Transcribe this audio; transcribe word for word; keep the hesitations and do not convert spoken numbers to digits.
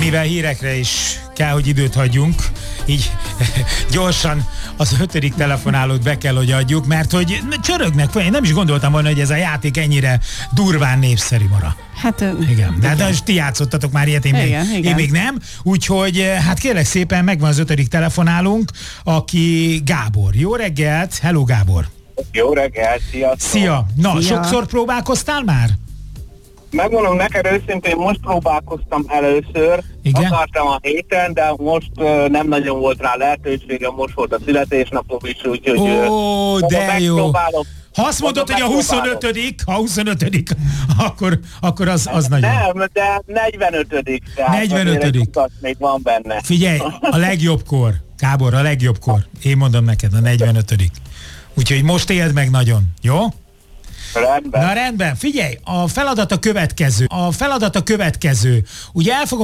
mivel hírekre is kell, hogy időt hagyjunk, így gyorsan az ötödik telefonálót be kell, hogy adjuk, mert hogy csörögnek, én nem is gondoltam volna, hogy ez a játék ennyire durván népszerű mara. Hát, igen, de, de ti játszottatok már ilyet, én, igen, még, igen. én még nem. Úgyhogy hát kérlek szépen, megvan az ötödik telefonálunk, aki Gábor. Jó reggelt, hello Gábor. Jó reggelt, sziasztok! Szia! Na, Szia. sokszor próbálkoztál már? Megmondom neked őszintén, most próbálkoztam először, Igen? akartam a héten, de most uh, nem nagyon volt rá lehetőségem, most volt a születésnapom is, úgyhogy... Ó, uh, de jó! megpróbálom. Ha azt mondod, hogy a huszonötödik, ha huszonötödik, akkor, akkor az, az nagyon. Nem, de negyvenötödik negyvenötödik még van benne. Figyelj, a legjobb kor, Gábor, a legjobb kor. Én mondom neked, a negyvenötödik Úgyhogy most éld meg nagyon, jó? Rendben. Na rendben, figyelj, a feladat a következő. A feladat a következő. Ugye el fogom